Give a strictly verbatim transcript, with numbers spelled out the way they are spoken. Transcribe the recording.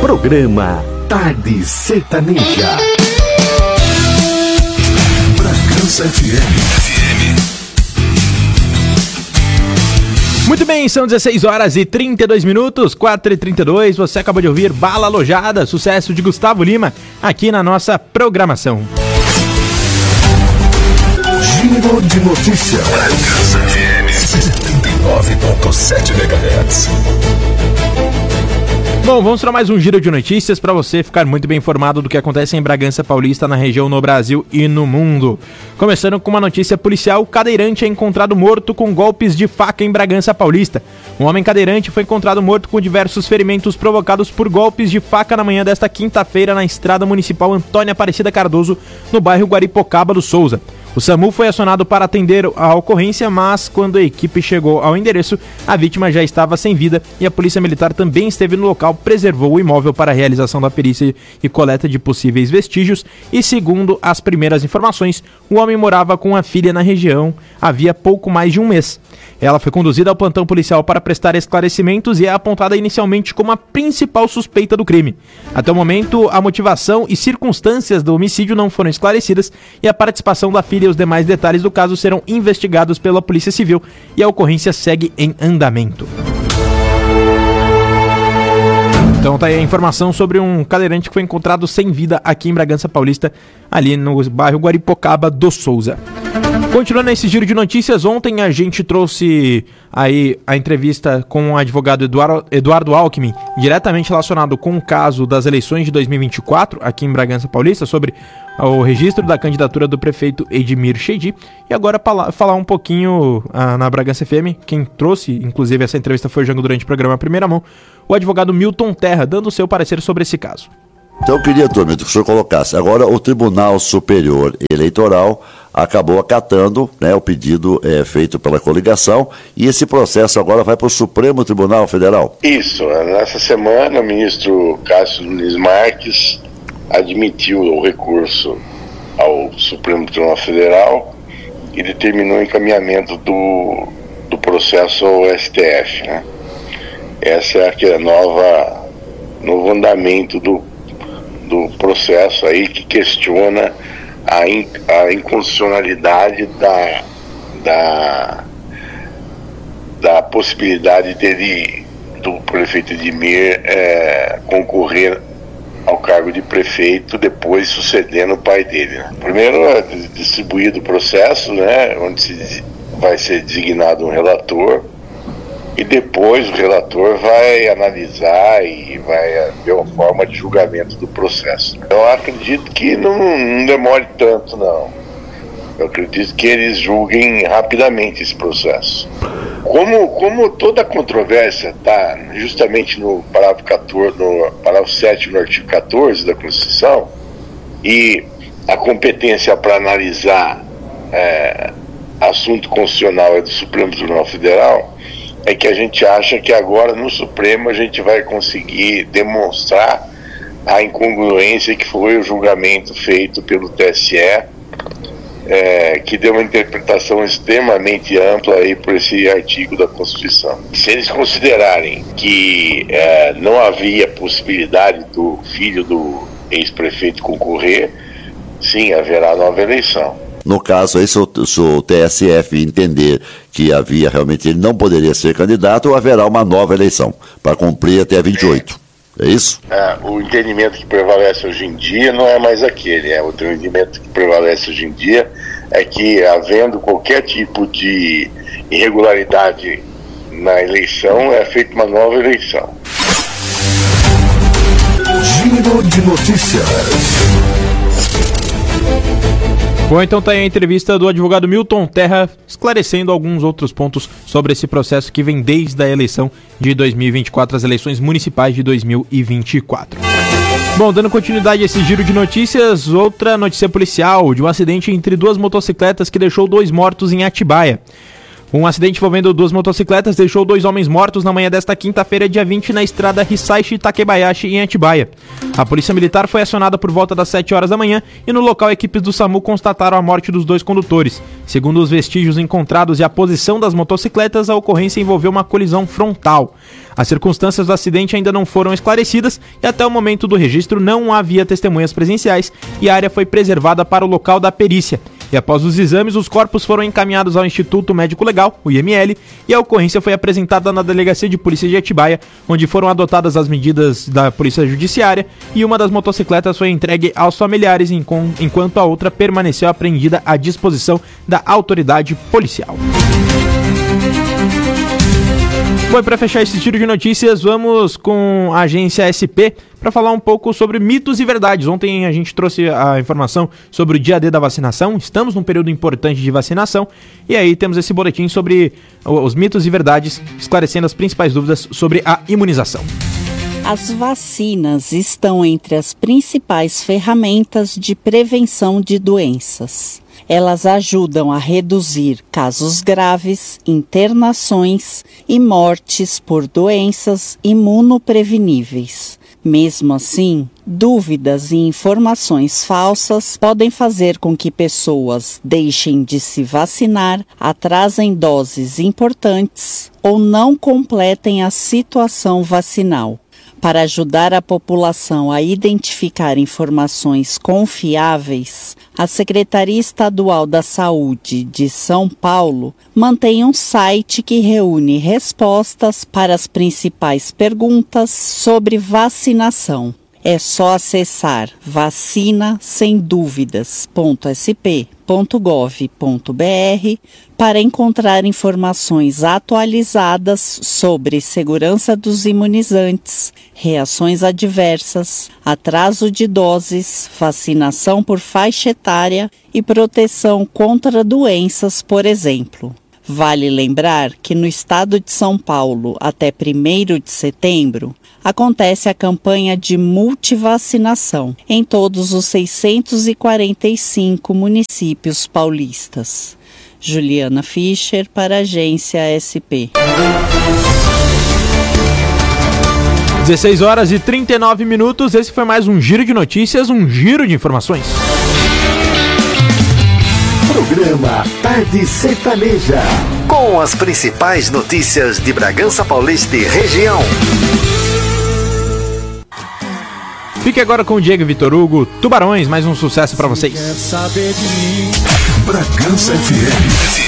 Programa Tarde Sertaneja. Bragança F M. Muito bem, são dezesseis horas e trinta e dois minutos, quatro e trinta e dois. Você acabou de ouvir Bala Alojada, sucesso de Gustavo Lima, aqui na nossa programação. Giro de notícias. Bragança F M setenta e nove ponto sete megahertz. Bom, vamos para mais um giro de notícias para você ficar muito bem informado do que acontece em Bragança Paulista, na região, no Brasil e no mundo. Começando com uma notícia policial: cadeirante é encontrado morto com golpes de faca em Bragança Paulista. Um homem cadeirante foi encontrado morto com diversos ferimentos provocados por golpes de faca na manhã desta quinta-feira na estrada municipal Antônia Aparecida Cardoso, no bairro Guaripocaba do Souza. O SAMU foi acionado para atender a ocorrência, mas quando a equipe chegou ao endereço, a vítima já estava sem vida e a Polícia Militar também esteve no local, preservou o imóvel para a realização da perícia e coleta de possíveis vestígios e, segundo as primeiras informações, o homem morava com a filha na região havia pouco mais de um mês. Ela foi conduzida ao plantão policial para prestar esclarecimentos e é apontada inicialmente como a principal suspeita do crime. Até o momento, a motivação e circunstâncias do homicídio não foram esclarecidas e a participação da filha e os demais detalhes do caso serão investigados pela Polícia Civil e a ocorrência segue em andamento. Então tá aí a informação sobre um cadeirante que foi encontrado sem vida aqui em Bragança Paulista, ali no bairro Guaripocaba do Souza. Continuando esse giro de notícias, ontem a gente trouxe aí a entrevista com o advogado Eduardo, Eduardo Alckmin, diretamente relacionado com o caso das eleições de dois mil e vinte e quatro aqui em Bragança Paulista, sobre o registro da candidatura do prefeito Edmir Chedi. E agora para falar um pouquinho ah, na Bragança F M, quem trouxe inclusive essa entrevista foi o Jango durante o programa Primeira Mão, o advogado Milton Terra, dando o seu parecer sobre esse caso. Então eu queria, Tormento, que o senhor colocasse. Agora o Tribunal Superior Eleitoral acabou acatando, né, o pedido é, feito pela coligação, e esse processo agora vai para o Supremo Tribunal Federal. Isso, nessa semana o ministro Cássio Nunes Marques admitiu o recurso ao Supremo Tribunal Federal e determinou o encaminhamento do, do processo ao S T F, né? Essa é aquele nova, novo andamento do, do processo aí que questiona a, in, a inconstitucionalidade da, da, da possibilidade dele, do prefeito Edmir, é, concorrer ao cargo de prefeito, depois sucedendo o pai dele, né? Primeiro é distribuído o processo, né, onde se vai ser designado um relator, e depois o relator vai analisar e vai ver uma forma de julgamento do processo. Eu acredito que não, não demore tanto, não. Eu acredito que eles julguem rapidamente esse processo. Como, como toda a controvérsia está justamente no parágrafo quatorze, no parágrafo sétimo do artigo quatorze da Constituição, e a competência para analisar é, assunto constitucional é do Supremo Tribunal Federal, é que a gente acha que agora no Supremo a gente vai conseguir demonstrar a incongruência que foi o julgamento feito pelo T S E, é, que deu uma interpretação extremamente ampla aí por esse artigo da Constituição. Se eles considerarem que é, não havia possibilidade do filho do ex-prefeito concorrer, sim, haverá nova eleição. No caso aí, se o, se o T S F entender que havia realmente, ele não poderia ser candidato, haverá uma nova eleição para cumprir até vinte e oito. É isso? É, o entendimento que prevalece hoje em dia não é mais aquele. É, o entendimento que prevalece hoje em dia é que, havendo qualquer tipo de irregularidade na eleição, é feita uma nova eleição. Giro de notícias. Bom, então tá aí a entrevista do advogado Milton Terra, esclarecendo alguns outros pontos sobre esse processo que vem desde a eleição de dois mil e vinte e quatro, as eleições municipais de dois mil e vinte e quatro. Bom, dando continuidade a esse giro de notícias, outra notícia policial de um acidente entre duas motocicletas que deixou dois mortos em Atibaia. Um acidente envolvendo duas motocicletas deixou dois homens mortos na manhã desta quinta-feira, dia vinte, na estrada Hisaishi-Takebayashi, em Atibaia. A polícia militar foi acionada por volta das sete horas da manhã e no local equipes do SAMU constataram a morte dos dois condutores. Segundo os vestígios encontrados e a posição das motocicletas, a ocorrência envolveu uma colisão frontal. As circunstâncias do acidente ainda não foram esclarecidas e até o momento do registro não havia testemunhas presenciais e a área foi preservada para o local da perícia. E após os exames, os corpos foram encaminhados ao Instituto Médico Legal, o I M L, e a ocorrência foi apresentada na Delegacia de Polícia de Atibaia, onde foram adotadas as medidas da Polícia Judiciária e uma das motocicletas foi entregue aos familiares, enquanto a outra permaneceu apreendida à disposição da autoridade policial. Bom, e para fechar esse tiro de notícias, vamos com a agência S P para falar um pouco sobre mitos e verdades. Ontem a gente trouxe a informação sobre o dia D da vacinação, estamos num período importante de vacinação, e aí temos esse boletim sobre os mitos e verdades, esclarecendo as principais dúvidas sobre a imunização. As vacinas estão entre as principais ferramentas de prevenção de doenças. Elas ajudam a reduzir casos graves, internações e mortes por doenças imunopreveníveis. Mesmo assim, dúvidas e informações falsas podem fazer com que pessoas deixem de se vacinar, atrasem doses importantes ou não completem a situação vacinal. Para ajudar a população a identificar informações confiáveis, a Secretaria Estadual da Saúde de São Paulo mantém um site que reúne respostas para as principais perguntas sobre vacinação. É só acessar vacina sem dúvidas ponto s p ponto gov ponto b r para encontrar informações atualizadas sobre segurança dos imunizantes, reações adversas, atraso de doses, vacinação por faixa etária e proteção contra doenças, por exemplo. Vale lembrar que no estado de São Paulo, até primeiro de setembro, acontece a campanha de multivacinação em todos os seiscentos e quarenta e cinco municípios paulistas. Juliana Fischer, para a Agência S P. dezesseis horas e trinta e nove minutos, esse foi mais um giro de notícias, um giro de informações. Programa Tarde Sertaneja, com as principais notícias de Bragança Paulista e região. Fique agora com o Diego e Vitor Hugo, Tubarões, mais um sucesso pra vocês. Bragança F M.